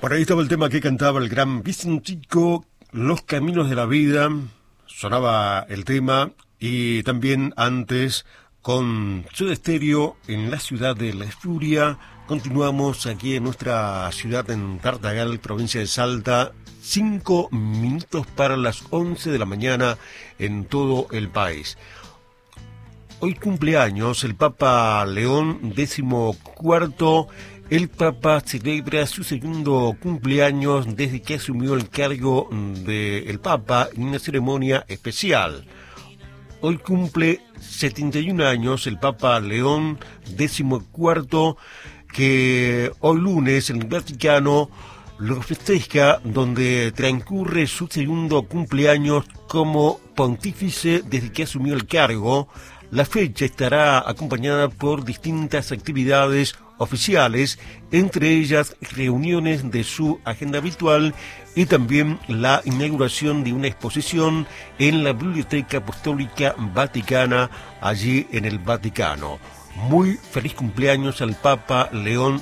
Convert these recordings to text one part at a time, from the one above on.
Por ahí estaba el tema que cantaba el gran Vicentico, Los Caminos de la Vida. Sonaba el tema y también antes con Soda Stereo en la ciudad de La Furia. Continuamos aquí en nuestra ciudad en Tartagal, provincia de Salta. 5 minutos para las 11 de la mañana en todo el país. Hoy cumpleaños el Papa León XIV. El Papa celebra su segundo cumpleaños desde que asumió el cargo del Papa en una ceremonia especial. Hoy cumple 71 años el Papa León XIV, que hoy lunes en el Vaticano lo festeja, donde transcurre su segundo cumpleaños como pontífice desde que asumió el cargo. La fecha estará acompañada por distintas actividades oficiales, entre ellas reuniones de su agenda habitual y también la inauguración de una exposición en la Biblioteca Apostólica Vaticana, allí en el Vaticano. Muy feliz cumpleaños al Papa León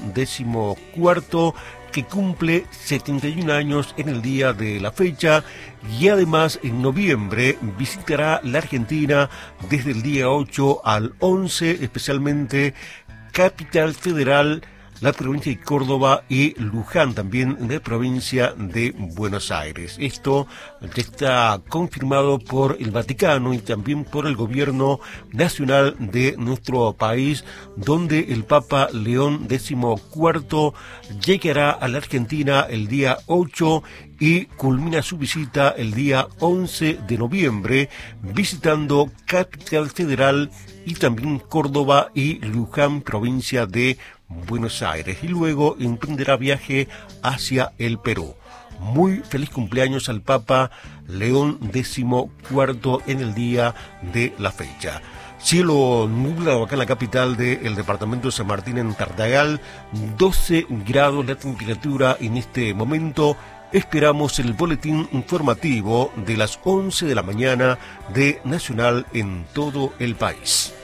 XIV, que cumple 71 años en el día de la fecha, y además en noviembre visitará la Argentina desde el día 8 al 11, especialmente Capital Federal, la provincia de Córdoba y Luján, también en la provincia de Buenos Aires. Esto ya está confirmado por el Vaticano y también por el gobierno nacional de nuestro país, donde el Papa León XIV llegará a la Argentina el día 8 y culmina su visita el día 11 de noviembre, visitando Capital Federal y también Córdoba y Luján, provincia de Buenos Aires, y luego emprenderá viaje hacia el Perú. Muy feliz cumpleaños al Papa León XIV en el día de la fecha. Cielo nublado acá en la capital del departamento de San Martín, en Tartagal, 12 grados la temperatura en este momento. Esperamos el boletín informativo de las 11 de la mañana de Nacional en todo el país.